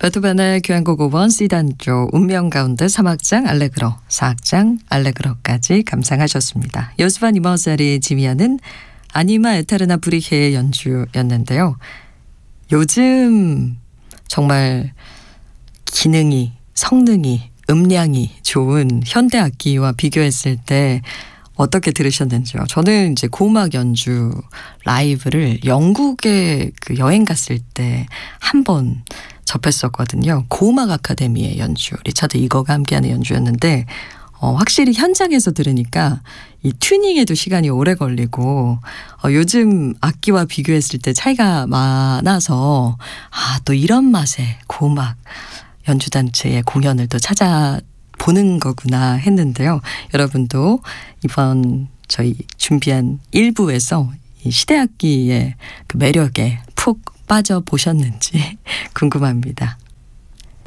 베토벤의 교향곡 5번 C단조 운명 가운데 3악장 알레그로 4악장 알레그로까지 감상하셨습니다. 요스반 이머자리 지휘하는 아니마 에테르나 브리헤의 연주였는데요. 요즘 정말 기능이 성능이 음량이 좋은 현대 악기와 비교했을 때 어떻게 들으셨는지요? 저는 이제 고음악 연주 라이브를 영국에 그 여행 갔을 때 한 번 접했었거든요. 고음악 아카데미의 연주, 리차드 이거가 함께하는 연주였는데 확실히 현장에서 들으니까 이 튜닝에도 시간이 오래 걸리고 요즘 악기와 비교했을 때 차이가 많아서 또 이런 맛의 고음악 연주단체의 공연을 또 찾아보는 거구나 했는데요. 여러분도 이번 저희 준비한 1부에서 이 시대악기의 그 매력에 푹 빠져보셨는지 궁금합니다.